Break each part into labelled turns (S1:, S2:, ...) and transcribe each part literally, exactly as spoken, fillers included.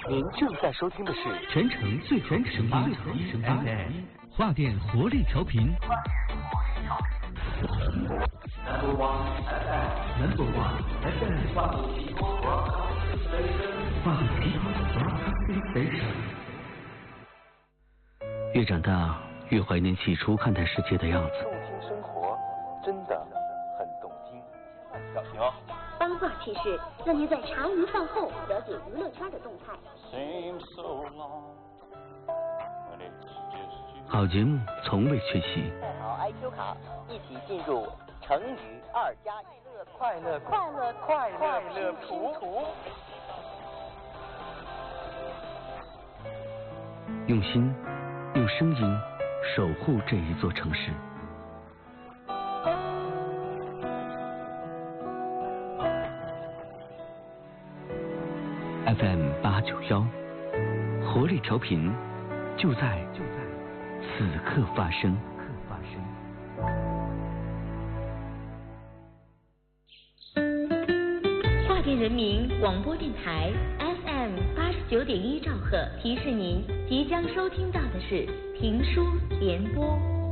S1: 您正在收听的是
S2: 全程最全程八最全程八 F M 华电活力调频。Number one F M，Number one F M， 华东提供 Broadcasting Station， 华东提供 Broadcasting Station。越长大，越怀念起初看待世界的样子。
S1: 动听生活，真的很动听。小熊。
S3: 八卦趣事，让您在茶余饭后了解娱乐圈的动态。
S2: 好节目从未缺席。
S4: 带好 I Q 卡，一起进入成语二加一乐
S1: 快乐快乐快乐乐拼图。
S2: 用心，用声音守护这一座城市。F M 八九幺，活力调频，就在就在此刻发生。
S3: 华电人民广播电台 F M 八十九点一兆赫提示您，即将收听到的是评书联播。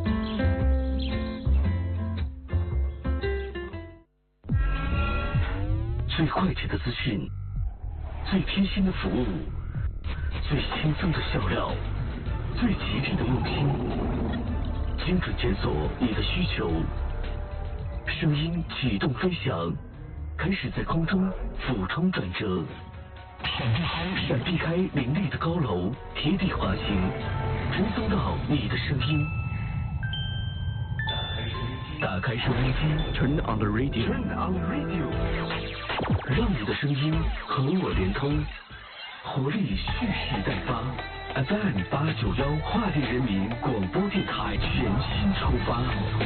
S2: 最快捷的资讯，最贴心的服务，最轻松的笑料，最吉利的用心，精准检索你的需求，声音启动飞翔，开始在空中俯冲转折，闪避开林立的高楼，贴地滑行，追踪到你的声音。打开收音机 ，Turn on the radio，Turn on the radio， 让你的声音和我连通，活力蓄势待发。F M 八九幺华电人民广播电台全新出发。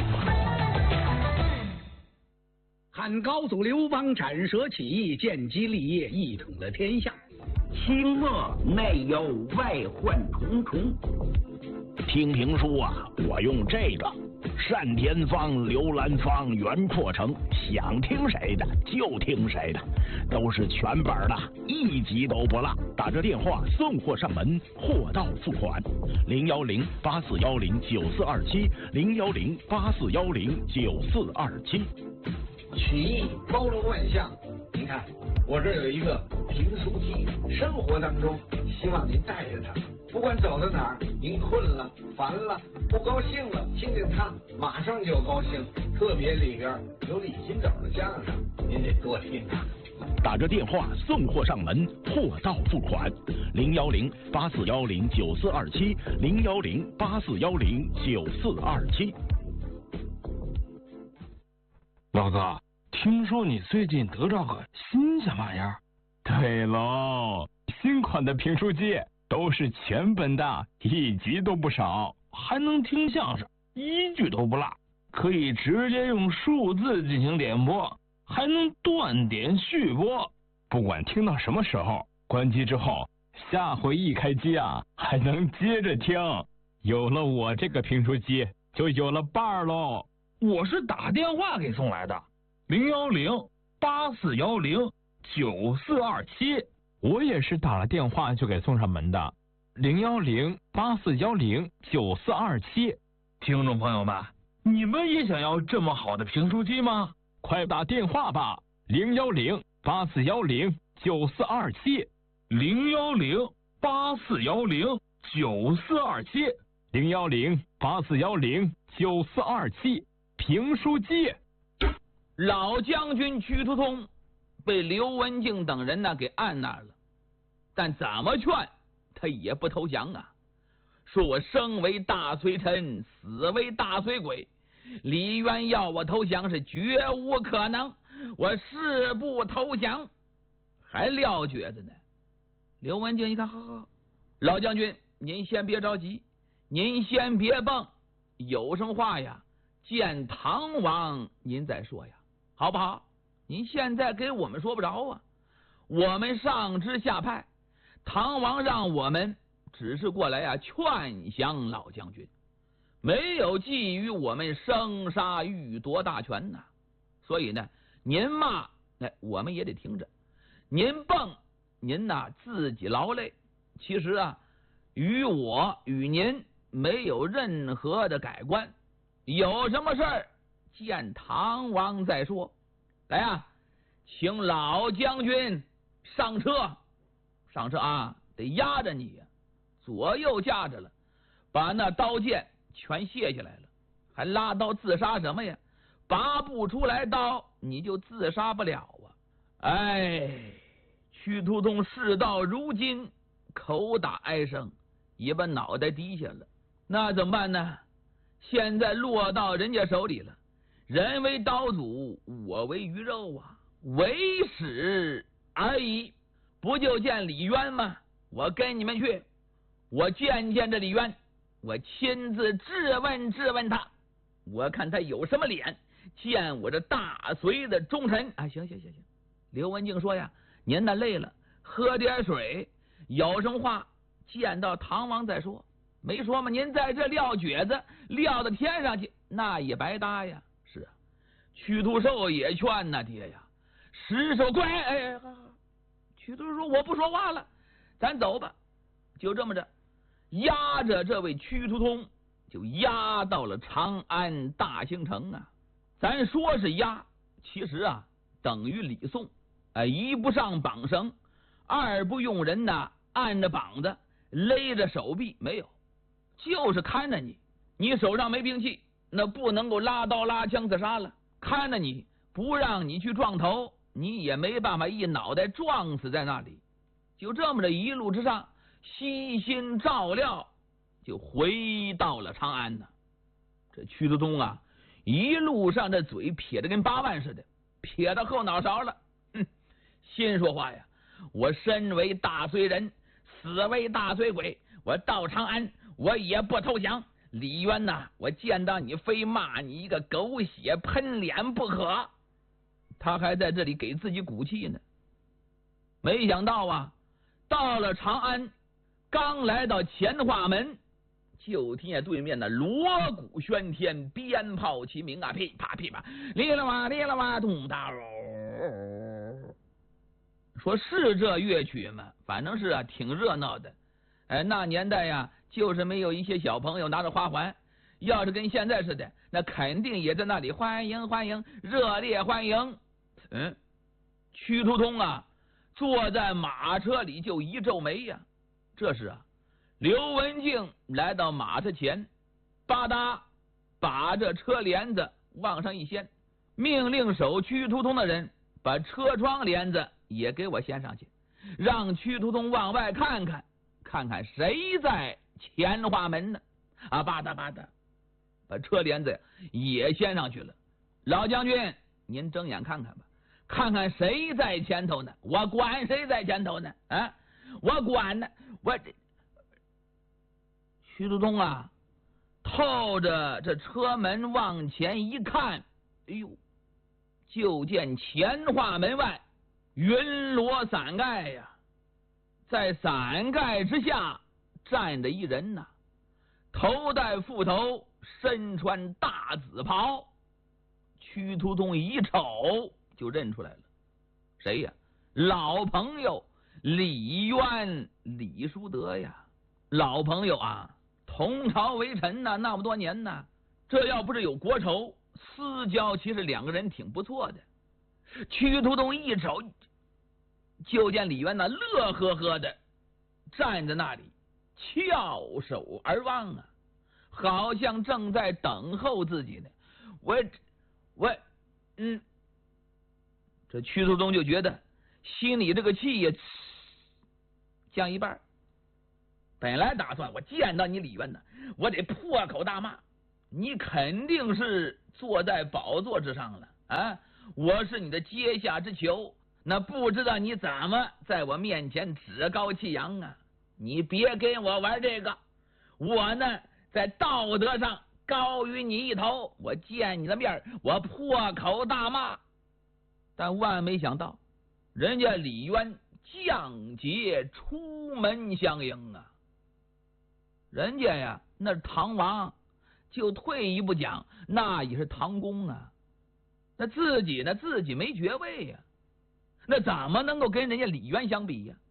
S5: 汉高祖刘邦斩蛇起义，建基立业，一统了天下。
S6: 清末内忧外患重重。
S7: 听评书啊，我用这个单田芳、刘兰芳原破成，想听谁的就听谁的，都是全本的，一集都不落。打这电话送货上门，货到付款。零幺零八四幺零九四二七，零幺零八四幺零九四二七。
S8: 曲艺包罗万象，您看我这有一个评书机，生活当中希望您带着它，不管走到哪儿，您困了、烦了、不高兴了，听见它马上就高兴。特别里边有李金斗的相声，您得多听它。
S7: 打着电话送货上门，货到付款。零幺零八四幺零九四二七，零幺零八四幺零九四二七。
S9: 老哥，听说你最近得着个新鲜玩意儿？
S10: 对喽，新款的评书机都是全本的，一集都不少，
S9: 还能听相声，一句都不落，可以直接用数字进行点播，还能断点续播。
S10: 不管听到什么时候，关机之后，下回一开机啊，还能接着听。有了我这个评书机，就有了伴儿喽。
S9: 我是打电话给送来的，零幺零八四幺零九四二七。
S10: 我也是打了电话就给送上门的，零幺零八四幺零九四二七。
S9: 听众朋友们，你们也想要这么好的评书机吗？
S10: 快打电话吧，零幺零八四幺零九四二七，
S9: 零幺零八四幺零九四二七，
S10: 零幺零八四幺零九四二七。评书机。
S11: 老将军屈突通被刘文静等人呢给按那儿了，但怎么劝他也不投降啊，说我生为大隋臣，死为大隋鬼，李渊要我投降是绝无可能，我誓不投降。还撂蹶子呢。刘文静一看，好好，老将军您先别着急，您先别蹦，有什么话呀见唐王您再说呀，好不好？您现在给我们说不着啊，我们上知下派，唐王让我们只是过来啊劝降老将军，没有觊觎我们生杀予夺大权呐、啊。所以呢，您骂哎我们也得听着，您蹦您呐自己劳累， 其实啊，与我与您没有任何的改观，有什么事儿见唐王再说。来啊，请老将军上车，上车啊，得压着你呀，左右架着了，把那刀剑全卸下来了，还拉刀自杀什么呀？拔不出来刀，你就自杀不了啊！哎，屈突通事到如今，口打哀声，也把脑袋低下了。那怎么办呢？现在落到人家手里了，人为刀俎，我为鱼肉啊，为使而已。不就见李渊吗？我跟你们去，我见见这李渊，我亲自质问质问他，我看他有什么脸见我这大隋的忠臣啊！行行行行，刘文静说呀，您那累了，喝点水，有什么话见到唐王再说。没说吗？您在这撂蹶子，撂到天上去，那也白搭呀。是啊，屈突寿也劝呐，爹呀，石守乖，哎，好好。屈突说我不说话了，咱走吧。就这么着，押着这位屈突通，就押到了长安大兴城啊。咱说是押，其实啊，等于礼送。啊，一不上绑绳，二不用人呐按着膀子勒着手臂，没有，就是看着你，你手上没兵器，那不能够拉刀拉枪自杀了，看着你不让你去撞头，你也没办法一脑袋撞死在那里。就这么着一路之上，悉心照料，就回到了长安呢。这屈突通啊，一路上这嘴撇得跟八万似的，撇到后脑勺了。哼，心说话呀，我身为大隋人，死为大隋鬼，我到长安我也不投降。李渊呐，我见到你非骂你一个狗血喷脸不可。他还在这里给自己鼓气呢。没想到啊，到了长安，刚来到乾化门，就听见对面的锣鼓喧天，鞭炮齐鸣啊，噼啪噼啪，哩啦哇哩啦哇，咚哒。说是这乐曲嘛，反正是啊，挺热闹的。哎，那年代呀，就是没有一些小朋友拿着花环，要是跟现在似的，那肯定也在那里欢迎欢迎，热烈欢迎。嗯，屈突通啊，坐在马车里就一皱眉呀。这时啊，刘文静来到马车前，吧嗒把这车帘子往上一掀，命令守屈突通的人把车窗帘子也给我掀上去，让屈突通往外看看，看看谁在乾化门呢？啊，吧嗒吧嗒，把车帘子也掀上去了。老将军，您睁眼看看吧，看看谁在前头呢？我管谁在前头呢？啊，我管呢！我这屈突通啊，透着这车门往前一看，哎呦，就见乾化门外云罗伞盖呀，在伞盖之下站着一人呐，头戴覆头，身穿大紫袍。屈突通一瞅就认出来了，谁呀？老朋友李渊，李叔德呀。老朋友啊，同朝为臣呐，那么多年呐，这要不是有国仇，私交其实两个人挺不错的。屈突通一瞅，就见李渊那乐呵呵的站在那里，翘首而望啊，好像正在等候自己呢。我我嗯，这屈突通就觉得心里这个气也降一半。本来打算我见到你李渊呢，我得破口大骂，你肯定是坐在宝座之上了啊！我是你的阶下之囚，那不知道你怎么在我面前趾高气扬啊！你别跟我玩这个，我呢在道德上高于你一头，我见你的面我破口大骂。但万没想到，人家李渊降节出门相迎啊！人家呀，那是唐王，就退一步讲，那也是唐公啊。那自己呢，自己没爵位呀，那怎么能够跟人家李渊相比呀？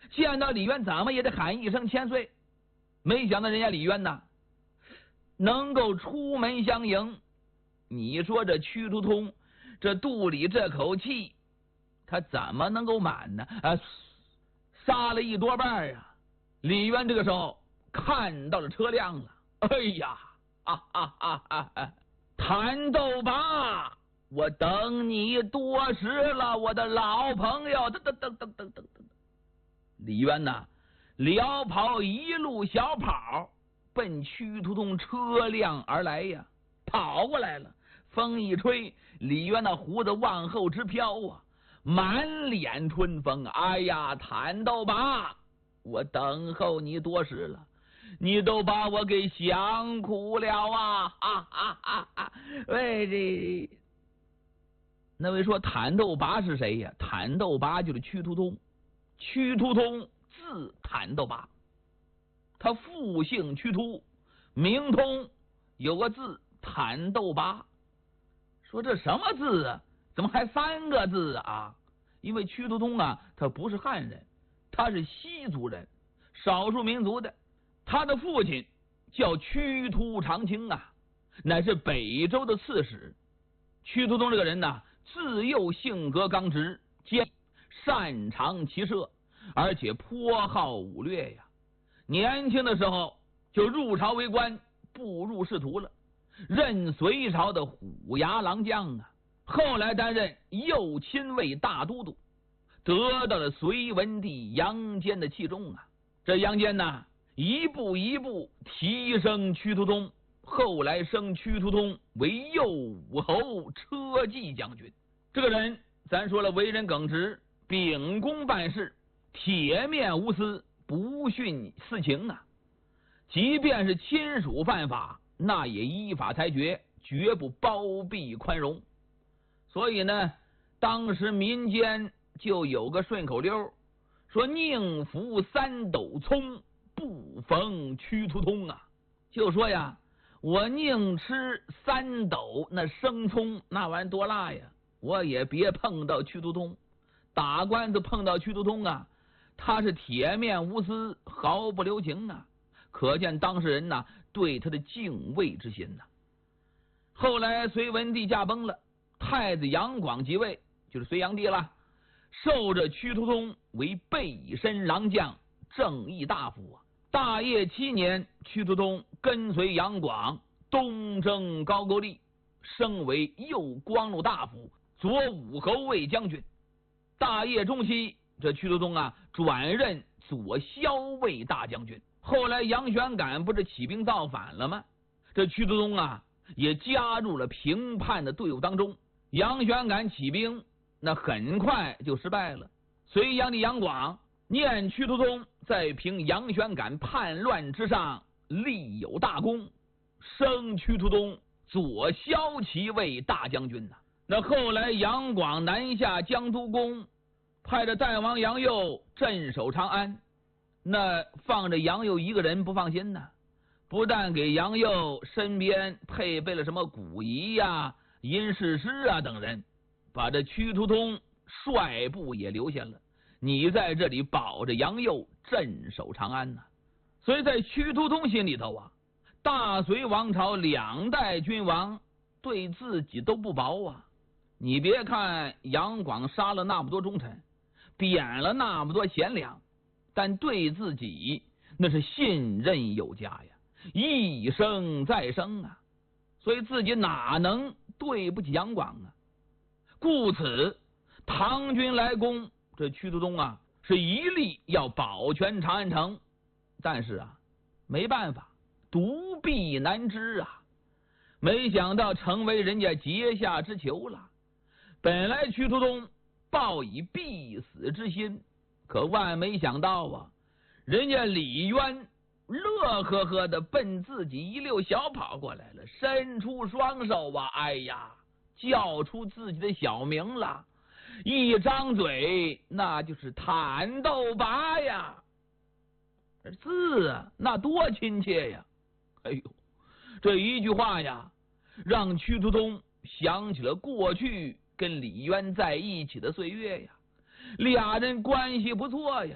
S11: 见到李渊怎么也得喊一声千岁。没想到人家李渊呐，能够出门相迎。你说这屈突通这肚里这口气，他怎么能够满呢？啊，撒了一多半啊！李渊这个时候看到了车辆了，哎呀，啊啊啊啊啊！谭斗拔，我等你多时了，我的老朋友！噔噔噔噔噔噔噔。李渊呐，撩跑一路小跑，奔屈突通车辆而来呀，跑过来了。风一吹，李渊那胡子往后直飘啊，满脸春风。哎呀，谭斗拔，我等候你多时了，你都把我给想苦了啊！哈哈哈哈！喂，这那位说谭斗拔是谁呀？谭斗拔就是屈突通，屈突通字谭斗拔，他父姓屈突，名通，有个字谭斗拔。说这什么字啊？怎么还三个字啊？因为屈突通啊，他不是汉人，他是西族人，少数民族的。他的父亲叫屈突长清啊，乃是北周的刺史。屈突通这个人呢，自幼性格刚直，兼擅长骑射，而且颇好武略呀。年轻的时候就入朝为官，步入仕途了。任隋朝的虎牙郎将啊，后来担任右亲卫大都督，得到了隋文帝杨坚的器重啊。这杨坚呢，一步一步提升屈突通，后来升屈突通为右武侯车骑将军。这个人咱说了，为人耿直，秉公办事，铁面无私，不徇私情啊。即便是亲属犯法，那也依法裁决，绝不包庇宽容。所以呢，当时民间就有个顺口溜，说宁服三斗葱，不逢屈突通啊。就说呀，我宁吃三斗那生葱，那玩意多辣呀，我也别碰到屈突通。打官司碰到屈突通啊，他是铁面无私，毫不留情啊，可见当事人呐对他的敬畏之心呐。后来隋文帝驾崩了，太子杨广即位，就是隋炀帝了，授这屈突通为备身郎将、正议大夫啊。大业七年，屈突通跟随杨广东征高句丽，升为右光禄大夫、左武侯卫将军。大业中期，这屈突通啊转任左骁卫大将军。后来杨玄感不是起兵造反了吗？这屈突通啊也加入了平叛的队伍当中。杨玄感起兵，那很快就失败了。隋炀帝杨广念屈突通在平杨玄感叛乱之上立有大功，升屈突通左骁骑卫大将军呐。那后来杨广南下江都宫，派着代王杨佑镇守长安。那放着杨佑一个人不放心呢，不但给杨佑身边配备了什么古仪呀、银侍师啊等人，把这屈突通率部也留下了，你在这里保着杨佑镇守长安呢。所以在屈突通心里头啊，大隋王朝两代君王对自己都不薄啊。你别看杨广杀了那么多忠臣，贬了那么多贤良，但对自己那是信任有加呀，一生再生啊，所以自己哪能对不起杨广啊？故此，唐军来攻，这屈突通啊是一力要保全长安城，但是啊，没办法，独臂难支啊。没想到成为人家阶下之囚了。本来屈突通抱以必死之心，可万没想到啊，人家李渊乐呵呵的奔自己一溜小跑过来了，伸出双手啊，哎呀，叫出自己的小名了，一张嘴那就是谭斗拔呀，这字啊那多亲切呀！哎呦，这一句话呀，让屈突通想起了过去跟李渊在一起的岁月呀，俩人关系不错呀。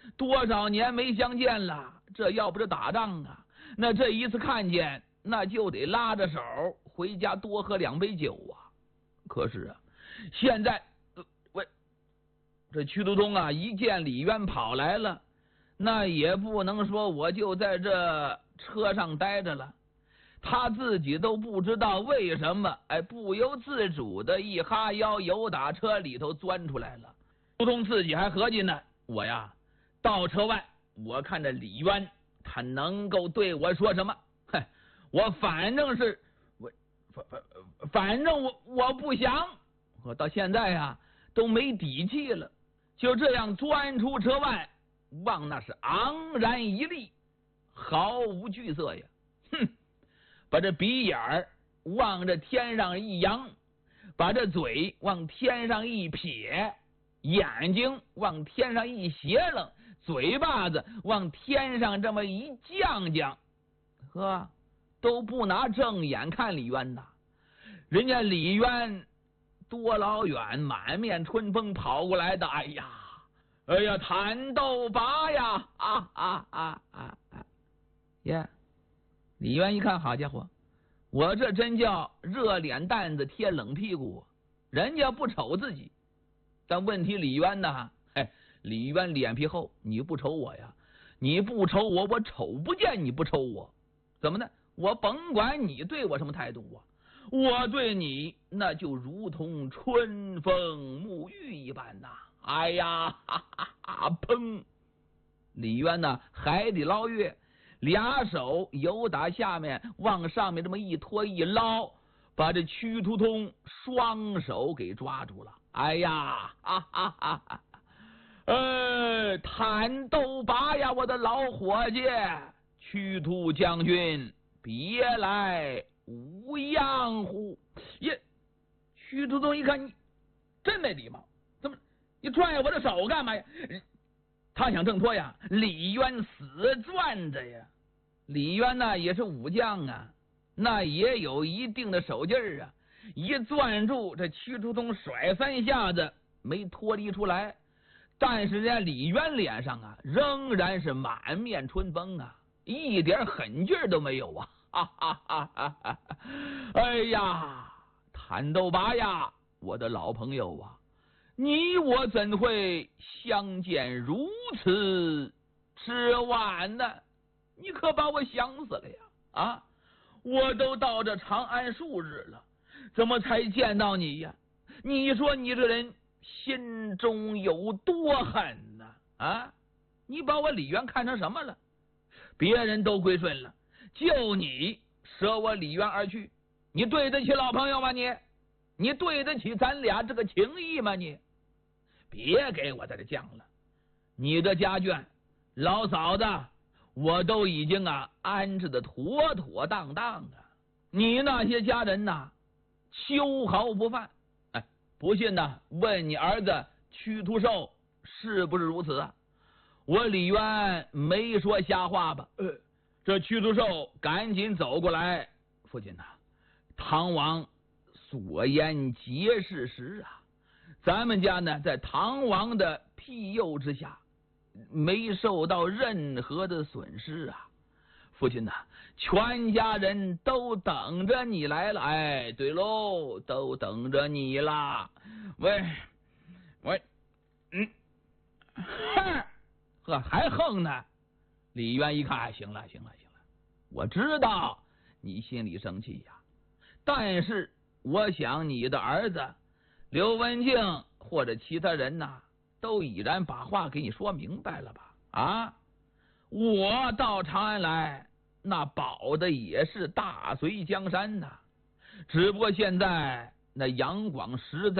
S11: 多少年没相见了，这要不是打仗啊，那这一次看见，那就得拉着手回家多喝两杯酒啊。可是啊，现在喂，这屈突通啊，一见李渊跑来了，那也不能说我就在这车上待着了，他自己都不知道为什么，哎，不由自主的一哈腰，由打车里头钻出来了。突通自己还合计呢，我呀到车外，我看着李渊他能够对我说什么？嘿，我反正是我反反反正我我不想，我到现在呀都没底气了，就这样钻出车外，望那是昂然一立，毫无惧色呀，哼，把这鼻眼儿往着天上一扬，把这嘴往天上一撇，眼睛往天上一斜楞，嘴巴子往天上这么一降降，呵，都不拿正眼看李渊呐。人家李渊多老远满面春风跑过来的，哎呀哎呀，谭斗拔呀，啊啊啊啊啊！耶，李渊一看，好家伙，我这真叫热脸蛋子贴冷屁股，人家不瞅自己，但问题李渊呢？哎，李渊脸皮厚，你不瞅我呀？你不瞅我，我瞅不见你不瞅我，怎么呢？我甭管你对我什么态度啊，我对你那就如同春风沐浴一般呐！哎呀，哈哈哈！砰！李渊呢，海底捞月，俩手由打下面往上面这么一拖一捞，把这屈突通双手给抓住了。哎呀，哈哈哈哈！呃，谭斗拔呀，我的老伙计，屈突将军，别来无恙乎？耶！屈突通一看，你真没礼貌，怎么你拽我的手干嘛呀？他想挣脱呀，李渊死攥着呀。李渊呢也是武将啊，那也有一定的手劲儿啊，一攥住这屈突通甩三下子没脱离出来，但是人家李渊脸上啊仍然是满面春风啊，一点狠劲儿都没有啊！哈哈哈哈哈！哎呀，谭斗拔呀，我的老朋友啊，你我怎会相见如此之晚呢？你可把我想死了呀！啊，我都到这长安数日了，怎么才见到你呀？你说你这人心中有多狠呢？啊，你把我李渊看成什么了？别人都归顺了，就你舍我李渊而去，你对得起老朋友吗？你你对得起咱俩这个情谊吗？你别给我在这犟了，你的家眷老嫂子我都已经啊安置的妥妥当当啊，你那些家人呐秋毫不犯。哎，不信呢，问你儿子屈突寿是不是如此啊？我李渊没说瞎话吧？呃，这屈突寿赶紧走过来，父亲呐，唐王所言皆是实啊，咱们家呢在唐王的庇佑之下，没受到任何的损失啊。父亲呐，全家人都等着你来了。哎，对喽，都等着你啦。喂，喂，嗯，哼，呵，还横呢。李渊一看，哎，行了，行了，行了，我知道你心里生气呀，但是我想你的儿子刘文静或者其他人呐，都已然把话给你说明白了吧？啊，我到长安来，那保的也是大隋江山呐，只不过现在那杨广实在